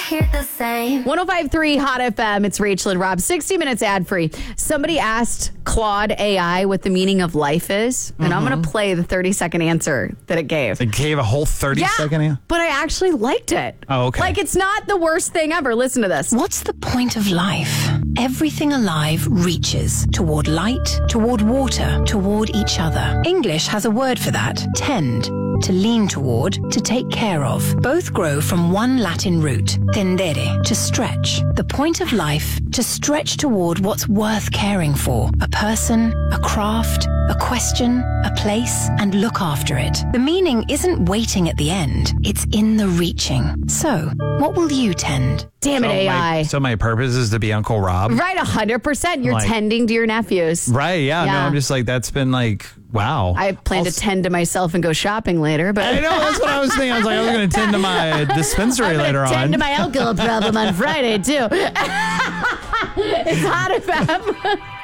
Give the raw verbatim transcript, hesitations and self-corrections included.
hear the same. one oh five point three Hot F M. It's Rachel and Rob. sixty minutes ad free. Somebody asked Claude A I what the meaning of life is, and mm-hmm. I'm going to play the thirty second answer that it gave. It gave a whole thirty yeah, second answer? But I actually liked it. Oh, okay. Like, it's not the worst thing ever. Listen to this. What's the point of life? Everything alive reaches toward light, toward water, toward each other. English has a word for that. Tend. To lean toward, to take care of. Both grow from one Latin root, tendere, to stretch. The point of life, to stretch toward what's worth caring for. A person, a craft, a question, a place, and look after it. The meaning isn't waiting at the end. It's in the reaching. So, what will you tend? Damn it, so A I. My, so my purpose is to be Uncle Rob? Right, one hundred percent. You're like, tending to your nephews. Right, yeah, yeah. No, I'm just like, that's been like, wow. I plan I'll to tend to myself and go shopping later. But I know, that's what I was thinking. I was like, I was going to tend to my dispensary I'm later on. tend to my alcohol problem on Friday, too. It's Hot F M.